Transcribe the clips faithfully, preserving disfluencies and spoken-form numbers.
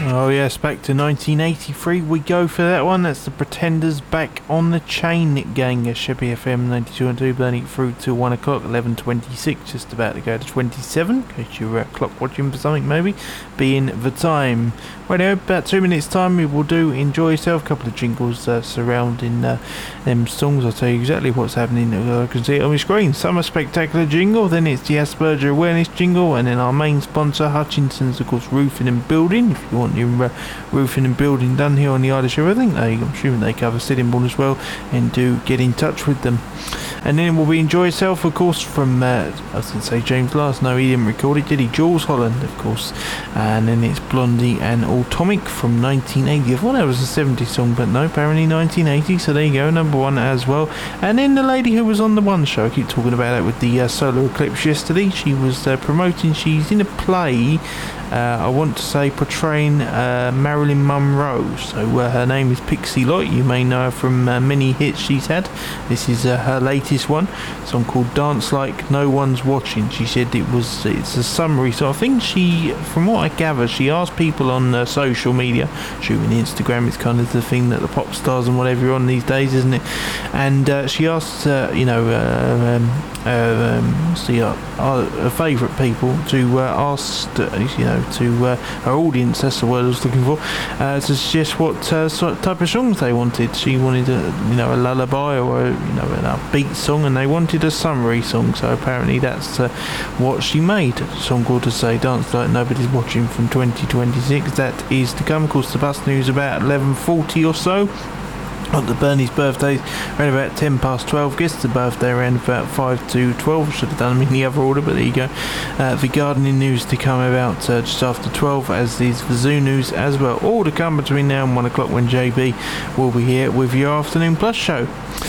Oh yes, back to nineteen eighty-three we go for that one. That's the Pretenders back on the chain gang at Sheppey F M ninety-two and two, burning through till one o'clock, eleven twenty-six, just about to go to twenty-seven, in case you're uh, clock watching for something maybe, being the time. Well, anyway, about two minutes time we will do Enjoy Yourself, a couple of jingles uh, surrounding uh, them songs. I'll tell you exactly what's happening. uh, I can see it on my screen. Summer Spectacular jingle, then it's the Asperger Awareness jingle, and then our main sponsor Hutchinson's, of course, Roofing and Building. If you want your uh, roofing and building done here on the Irish River, I think they, I'm assuming they cover Sittingbourne as well, and do get in touch with them. And then will be Enjoy Yourself, of course, from uh, I was going to say James Last, no, he didn't record it, did he? Jules Holland, of course. And then it's Blondie and Atomic from nineteen eighty. I thought that was a seventies song, but no, apparently nineteen eighty, so there you go, number one as well. And then the lady who was on the One Show, I keep talking about that with the uh, solar eclipse yesterday, she was uh, promoting, she's in a play, uh, I want to say portraying uh, Marilyn Monroe. So uh, her name is Pixie Lott. You may know her from uh, many hits she's had. This is uh, her latest one, a song called Dance Like No One's Watching. She said it was, it's a summary, so I think she, from what I gather, she asked people on uh, social media, shooting Instagram, it's kind of the thing that the pop stars and whatever are on these days, isn't it? And uh, she asked, uh, you know, uh, um, uh, um, see, uh, her favourite people to uh, ask, uh, you know, to uh, her audience, that's the word I was looking for, uh, to suggest what uh, sort of type of songs they wanted. She wanted a, you know, a lullaby or a, you know, an upbeat song, and they wanted a summary song. So apparently that's uh, what she made. A song called, to say, Dance Like Nobody's Watching from twenty twenty-six. That is to come. Of course, the bus news about eleven forty or so. On the Bernie's birthdays around about ten past twelve. Guess the birthday around about five to twelve. Should have done them in the other order, but there you go. Uh, the gardening news to come about uh, just after twelve, as is the zoo news as well. All to come between now and one o'clock, when J B will be here with your Afternoon Plus show.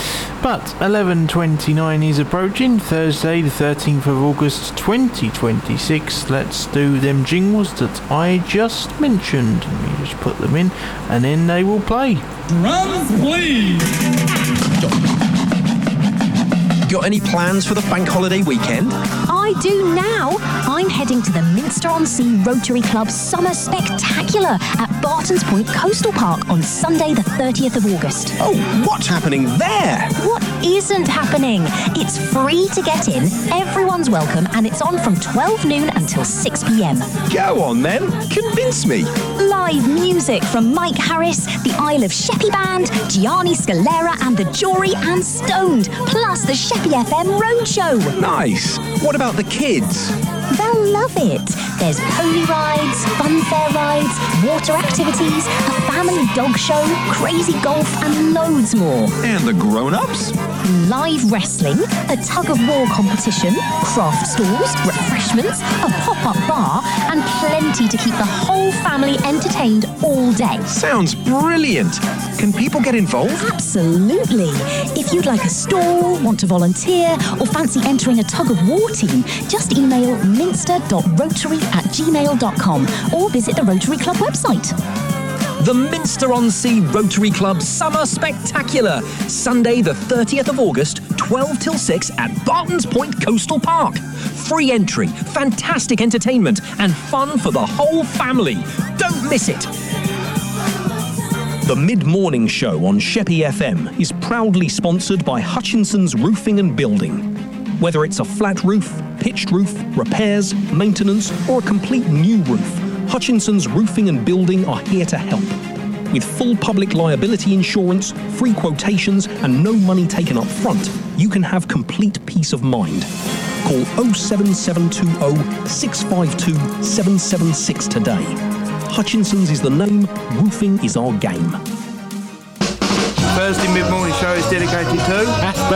But eleven twenty-nine is approaching, Thursday the thirteenth of August twenty twenty-six. Let's do them jingles that I just mentioned. Let me just put them in, and then they will play. Drums, please! Got any plans for the bank holiday weekend? I do now. I'm heading to the Minster-on-Sea Rotary Club Summer Spectacular at Barton's Point Coastal Park on Sunday the thirtieth of August. Oh, what's happening there? What isn't happening? It's free to get in, everyone's welcome, and it's on from twelve noon until six p.m. Go on then, convince me. Live music from Mike Harris, the Isle of Sheppey Band, Gianni Scalera and the Jory and Stoned, plus the Sheppey F M Roadshow. Nice. What about the kids? They'll love it. There's pony rides, funfair rides, water activities, a family dog show, crazy golf, and loads more. And the grown-ups? Live wrestling, a tug-of-war competition, craft stalls, refreshments, a pop-up bar, and plenty to keep the whole family entertained all day. Sounds brilliant. Can people get involved? Absolutely. If you'd like a stall, want to volunteer, or fancy entering a tug-of-war team, just email minster dot rotary at gmail dot com or visit the Rotary Club website. The Minster-on-Sea Rotary Club Summer Spectacular, Sunday the thirtieth of August, twelve till six at Barton's Point Coastal Park. Free entry, fantastic entertainment, and fun for the whole family. Don't miss it. The Mid-Morning Show on Sheppey F M is proudly sponsored by Hutchinson's Roofing and Building. Whether it's a flat roof, pitched roof, repairs, maintenance, or a complete new roof, Hutchinson's Roofing and Building are here to help. With full public liability insurance, free quotations, and no money taken up front, you can have complete peace of mind. Call oh seven seven two oh, six five two, seven seven six today. Hutchinson's is the name, roofing is our game. Thursday Mid-Morning Show is dedicated to